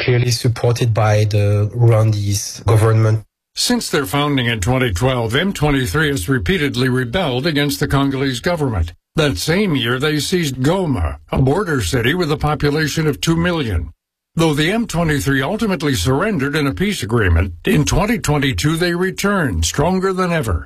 clearly supported by the Rwandese government. Since their founding in 2012, M23 has repeatedly rebelled against the Congolese government. That same year, they seized Goma, a border city with a population of 2 million. Though the M23 ultimately surrendered in a peace agreement, in 2022 they returned, stronger than ever.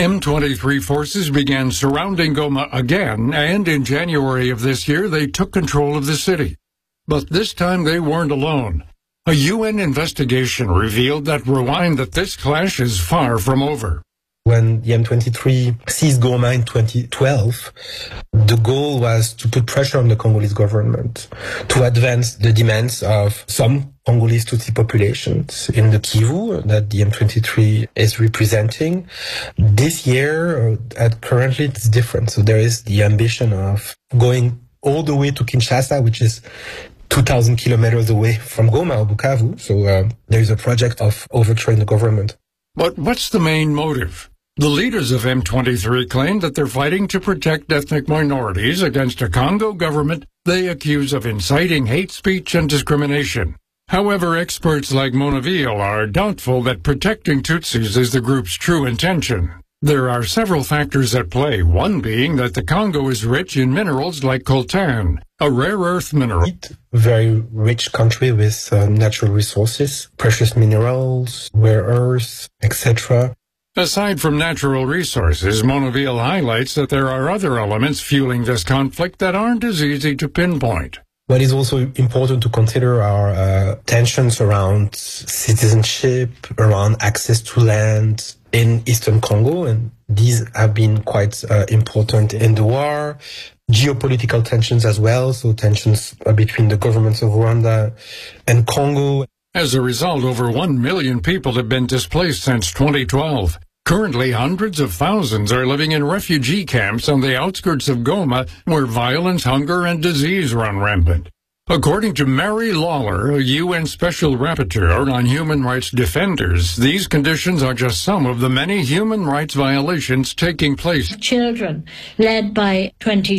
M23 forces began surrounding Goma again, and in January of this year they took control of the city. But this time they weren't alone. A UN investigation revealed that this clash is far from over. When the M23 seized Goma in 2012, the goal was to put pressure on the Congolese government to advance the demands of some Congolese Tutsi populations in the Kivu that the M23 is representing. This year, currently, it's different. So there is the ambition of going all the way to Kinshasa, which is 2,000 kilometers away from Goma or Bukavu. So there is a project of overthrowing the government. But what's the main motive? The leaders of M23 claim that they're fighting to protect ethnic minorities against a Congo government they accuse of inciting hate speech and discrimination. However, experts like Monaville are doubtful that protecting Tutsis is the group's true intention. There are several factors at play, one being that the Congo is rich in minerals like coltan, a rare earth mineral. Very rich country with natural resources, precious minerals, rare earths, etc. Aside from natural resources, Monaville highlights that there are other elements fueling this conflict that aren't as easy to pinpoint. What is also important to consider are tensions around citizenship, around access to land in Eastern Congo, and these have been quite important in the war. Geopolitical tensions as well, so tensions between the governments of Rwanda and Congo. As a result, over 1 million people have been displaced since 2012. Currently, hundreds of thousands are living in refugee camps on the outskirts of Goma, where violence, hunger, and disease run rampant. According to Mary Lawler, a UN Special Rapporteur on Human Rights Defenders, these conditions are just some of the many human rights violations taking place. Children led by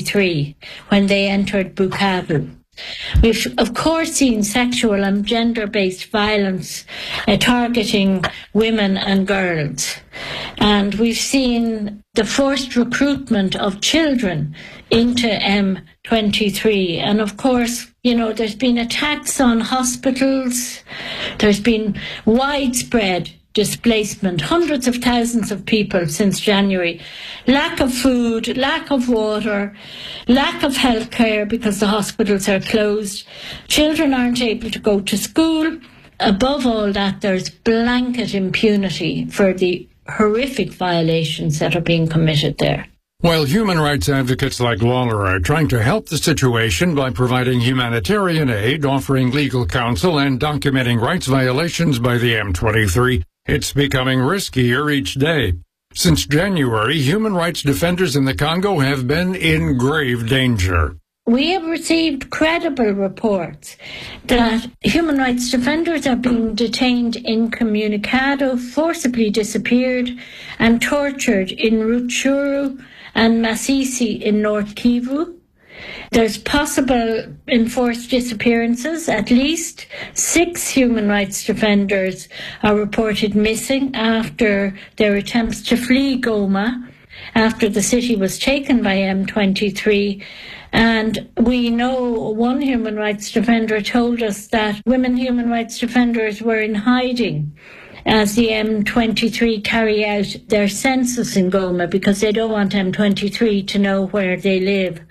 23 when they entered Bukavu. We've, of course, seen sexual and gender-based violence targeting women and girls. And we've seen the forced recruitment of children into M23. And, of course, there's been attacks on hospitals. There's been widespread displacement, hundreds of thousands of people since January. Lack of food, lack of water, lack of health care because the hospitals are closed. Children aren't able to go to school. Above all that, there's blanket impunity for the horrific violations that are being committed there. While human rights advocates like Lawler are trying to help the situation by providing humanitarian aid, offering legal counsel, and documenting rights violations by the M23, it's becoming riskier each day. Since January, human rights defenders in the Congo have been in grave danger. We have received credible reports that human rights defenders are being detained incommunicado, forcibly disappeared, and tortured in Rutshuru and Masisi in North Kivu. There's possible enforced disappearances. At least 6 human rights defenders are reported missing after their attempts to flee Goma, after the city was taken by M23. And we know one human rights defender told us that women human rights defenders were in hiding as the M23 carry out their census in Goma because they don't want M23 to know where they live.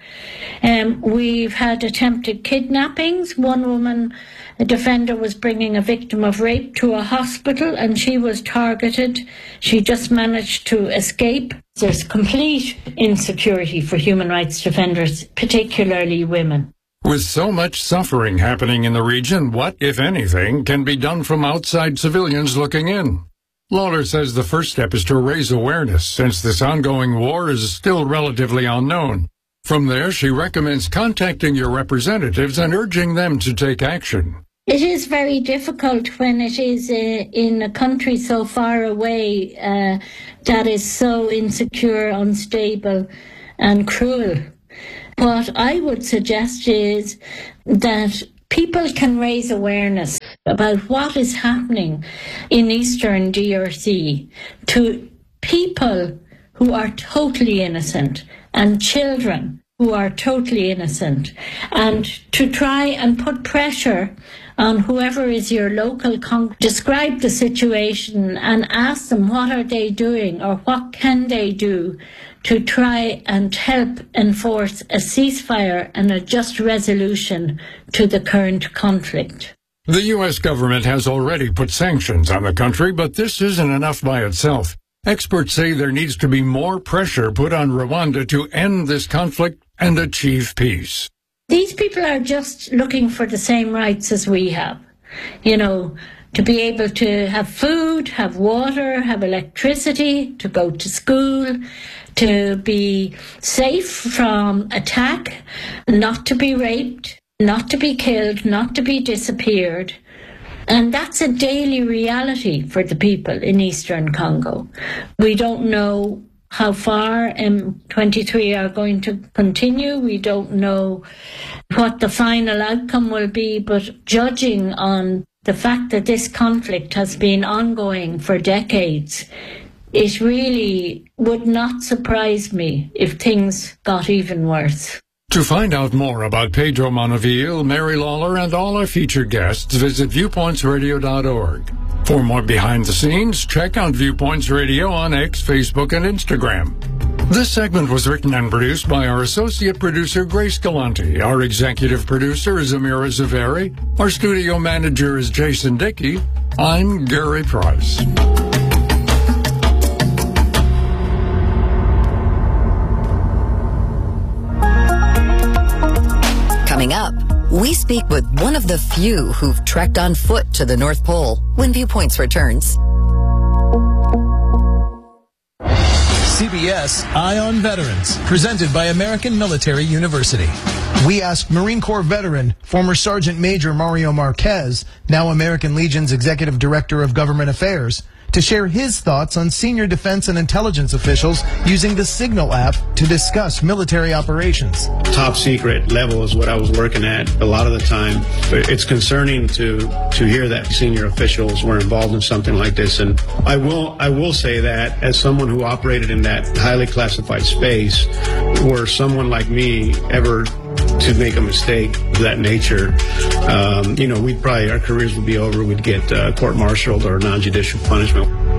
We've had attempted kidnappings. One woman, a defender, was bringing a victim of rape to a hospital and she was targeted. She just managed to escape. There's complete insecurity for human rights defenders, particularly women. With so much suffering happening in the region, what, if anything, can be done from outside civilians looking in? Lawler says the first step is to raise awareness, since this ongoing war is still relatively unknown. From there, she recommends contacting your representatives and urging them to take action. It is very difficult when it is in a country so far away that is so insecure, unstable, and cruel. What I would suggest is that people can raise awareness about what is happening in Eastern DRC to people who are totally innocent and children who are totally innocent, and to try and put pressure on whoever is your local describe the situation and ask them what are they doing or what can they do to try and help enforce a ceasefire and a just resolution to the current conflict. The U.S. government has already put sanctions on the country, but this isn't enough by itself. Experts say there needs to be more pressure put on Rwanda to end this conflict and achieve peace. These people are just looking for the same rights as we have, to be able to have food, have water, have electricity, to go to school, to be safe from attack, not to be raped, not to be killed, not to be disappeared. And that's a daily reality for the people in Eastern Congo. We don't know how far M23 are going to continue. We don't know what the final outcome will be, but judging on the fact that this conflict has been ongoing for decades, it really would not surprise me if things got even worse. To find out more about Pedro Monaville, Mary Lawler, and all our featured guests, visit viewpointsradio.org. For more behind the scenes, check out Viewpoints Radio on X, Facebook, and Instagram. This segment was written and produced by our associate producer, Grace Galante. Our executive producer is Amira Zaveri. Our studio manager is Jason Dickey. I'm Gary Price. Coming up, we speak with one of the few who've trekked on foot to the North Pole when Viewpoints returns. CBS Eye on Veterans, presented by American Military University. We asked Marine Corps veteran, former Sergeant Major Mario Marquez, now American Legion's Executive Director of Government Affairs, to share his thoughts on senior defense and intelligence officials using the Signal app to discuss military operations. Top secret level is what I was working at a lot of the time. But it's concerning to hear that senior officials were involved in something like this. And I will say that as someone who operated in that highly classified space, were someone like me ever to make a mistake of that nature, our careers would be over. We'd get court-martialed or non-judicial punishment.